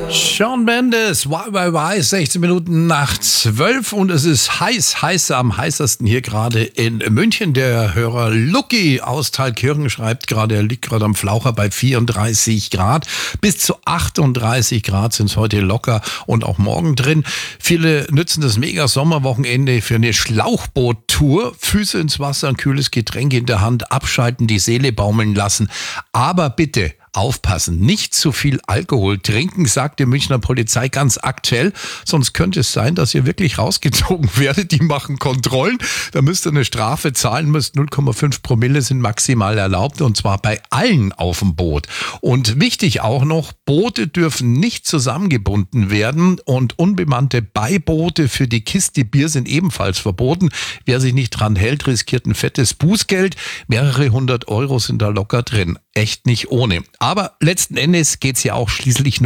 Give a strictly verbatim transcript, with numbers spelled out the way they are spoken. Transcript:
Shawn Mendes, Why, Why, Why, sechzehn Minuten nach zwölf und es ist heiß, heiß, am heißesten hier gerade in München. Der Hörer Lucky aus Thalkirchen schreibt gerade, er liegt gerade am Flaucher bei vierunddreißig Grad. Bis zu achtunddreißig Grad sind es heute locker und auch morgen drin. Viele nützen das Mega-Sommerwochenende für eine Schlauchboot-Tour. Füße ins Wasser, ein kühles Getränk in der Hand, abschalten, die Seele baumeln lassen. Aber bitte aufpassen, nicht zu viel Alkohol trinken, sagt die Münchner Polizei ganz aktuell. Sonst könnte es sein, dass ihr wirklich rausgezogen werdet. Die machen Kontrollen. Da müsst ihr eine Strafe zahlen, müsst null Komma fünf Promille sind maximal erlaubt und zwar bei allen auf dem Boot. Und wichtig auch noch, Boote dürfen nicht zusammengebunden werden und unbemannte Beiboote für die Kiste Bier sind ebenfalls verboten. Wer sich nicht dran hält, riskiert ein fettes Bußgeld. Mehrere hundert Euro sind da locker drin. Echt nicht ohne. Aber letzten Endes geht's ja auch schließlich nur